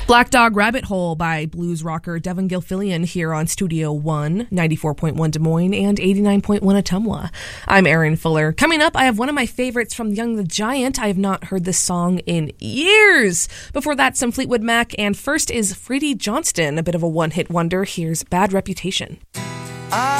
Black Dog Rabbit Hole by blues rocker Devin Gilfillian here on Studio One, 94.1 Des Moines and 89.1 Ottumwa. I'm Erin Fuller. Coming up, I have one of my favorites from Young the Giant. I have not heard this song in years. Before that, some Fleetwood Mac, and first is Freddie Johnston, a bit of a one-hit wonder. Here's Bad Reputation.